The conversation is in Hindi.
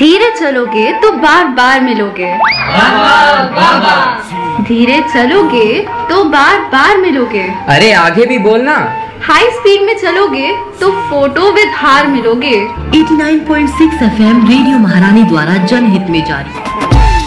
धीरे चलोगे तो बार बार मिलोगे, धीरे चलोगे तो बार बार मिलोगे। अरे आगे भी बोलना। हाई स्पीड में चलोगे तो फोटो विद हार मिलोगे। 89.6 FM रेडियो महारानी द्वारा जनहित में जारी।